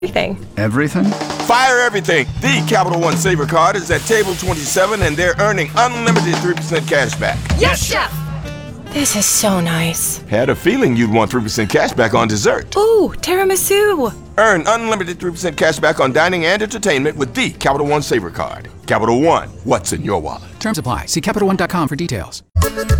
Everything. Everything? Fire everything. The Capital One Saver Card is at table 27 and they're earning unlimited 3% cash back. Yes, Chef! This is so nice. Had a feeling you'd want 3% cash back on dessert. Ooh, tiramisu. Earn unlimited 3% cash back on dining and entertainment with the Capital One Saver Card. Capital One, what's in your wallet? Terms apply. See CapitalOne.com for details.